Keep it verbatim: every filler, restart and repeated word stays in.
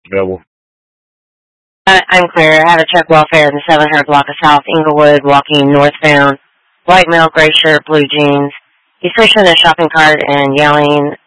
Available. Uh, I'm clear. I have a truck welfare in the seven hundred block of South Inglewood, walking northbound. White male, gray shirt, blue jeans. He's pushing a shopping cart and yelling